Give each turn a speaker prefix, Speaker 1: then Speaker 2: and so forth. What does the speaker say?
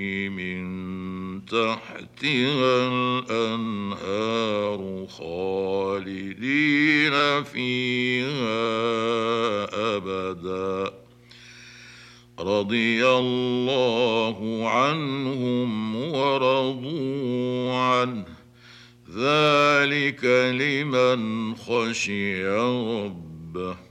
Speaker 1: من تحتها الأنهار خالدين فيها أبدا رضي الله عنهم ورضوا عنه ذلك لمن خشي ربه